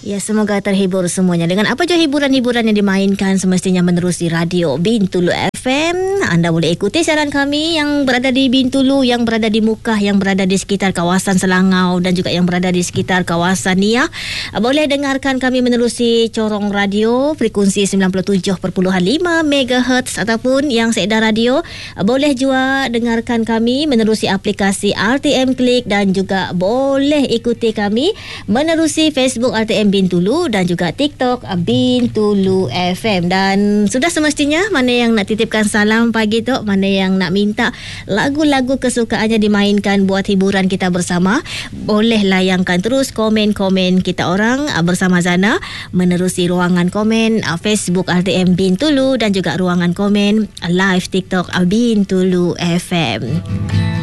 Ya, semoga terhibur semuanya. Dengan apa je hiburan-hiburan yang dimainkan semestinya menerusi radio Bintulu FM. Anda boleh ikuti siaran kami yang berada di Bintulu, yang berada di Mukah, yang berada di sekitar kawasan Selangau dan juga yang berada di sekitar kawasan Niah. Boleh dengarkan kami menerusi corong radio frekuensi 97.5 MHz ataupun yang seedar radio. Boleh juga dengarkan kami menerusi aplikasi RTM Klik dan juga boleh ikuti kami menerusi Facebook RTM Bintulu dan juga TikTok Bintulu FM. Dan sudah semestinya mana yang nak titipkan salam pagi tu, mana yang nak minta lagu-lagu kesukaannya dimainkan buat hiburan kita bersama, boleh layangkan terus komen-komen kita orang bersama Zana menerusi ruangan komen Facebook RTM Bintulu dan juga ruangan komen live TikTok Bintulu FM.